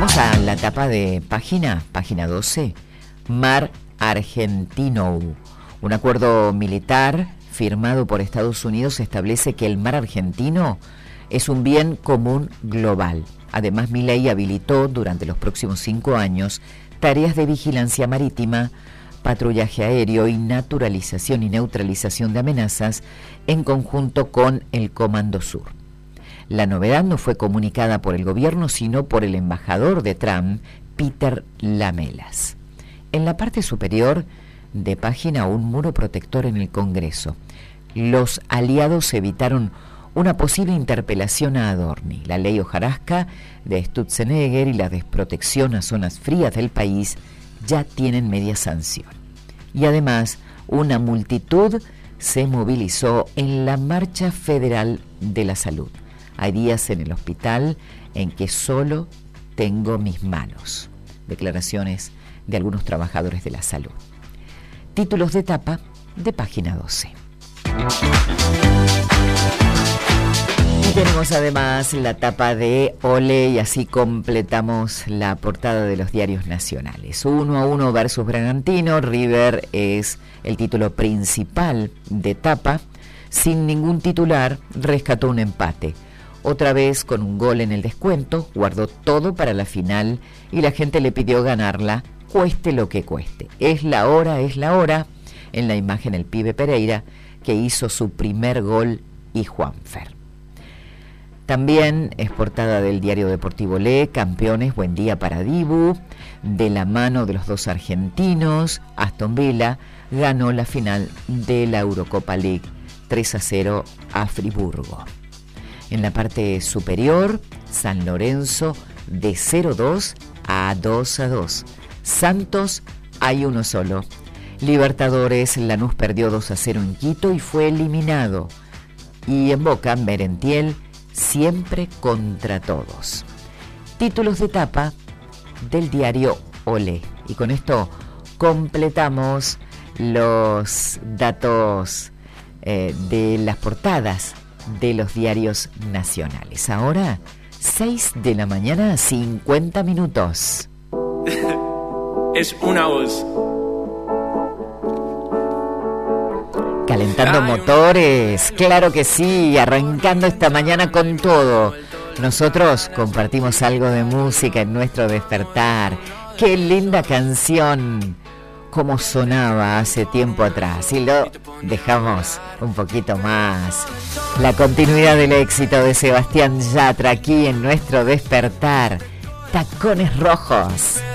Vamos a la tapa de página 12. Mar Argentino. Un acuerdo militar firmado por Estados Unidos establece que el mar argentino es un bien común global. Además, Milei habilitó durante los próximos 5 años tareas de vigilancia marítima, patrullaje aéreo y naturalización y neutralización de amenazas en conjunto con el Comando Sur. La novedad no fue comunicada por el gobierno, sino por el embajador de Trump, Peter Lamelas. En la parte superior de página, un muro protector en el Congreso. Los aliados evitaron una posible interpelación a Adorni. La ley hojarasca de Stutzenegger y la desprotección a zonas frías del país ya tienen media sanción. Y además, una multitud se movilizó en la Marcha Federal de la Salud. Hay días en el hospital en que solo tengo mis manos. Declaraciones de algunos trabajadores de la salud. Títulos de tapa de página 12. Y tenemos además la tapa de Ole, y así completamos la portada de los diarios nacionales. 1-1 versus Bragantino. River es el título principal de tapa. Sin ningún titular, rescató un empate. Otra vez con un gol en el descuento, guardó todo para la final y la gente le pidió ganarla, cueste lo que cueste. Es la hora. En la imagen el pibe Pereira, que hizo su primer gol, y Juanfer. También es portada del diario Deportivo Le, campeones, buen día para Dibu. De la mano de los dos argentinos, Aston Villa ganó la final de la Eurocopa League 3-0 a Friburgo. En la parte superior, San Lorenzo de 0-2 a 2-2. Santos hay uno solo. Libertadores, Lanús perdió 2-0 en Quito y fue eliminado. Y en Boca, Merentiel, siempre contra todos. Títulos de tapa del diario Olé. Y con esto completamos los datos de las portadas de los diarios nacionales. Ahora, 6 de la mañana, 50 minutos. Es una voz. Calentando motores, claro que sí, arrancando esta mañana con todo. Nosotros compartimos algo de música en nuestro despertar. ¡Qué linda canción! Como sonaba hace tiempo atrás, y lo dejamos un poquito más. La continuidad del éxito de Sebastián Yatra aquí en nuestro despertar. Tacones Rojos.